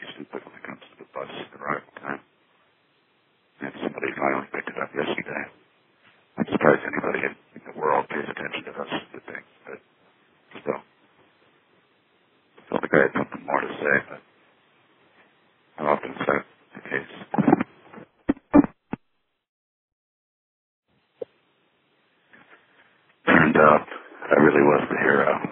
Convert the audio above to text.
stupid when it comes to the bus arrival time. And somebody finally picked it up yesterday. I'm surprised anybody in the world pays attention to that stupid thing, but still. Felt like I had something more to say, but how often is that the case? Turned out I really was the hero.